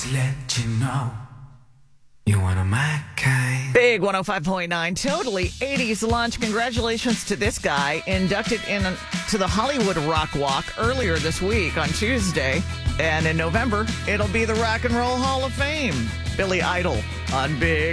let you know you're one of my kind. Big 105.9, totally 80s lunch. Congratulations to this guy, inducted into the Hollywood Rock Walk earlier this week on Tuesday. And in November, it'll be the Rock and Roll Hall of Fame. Billy Idol on Big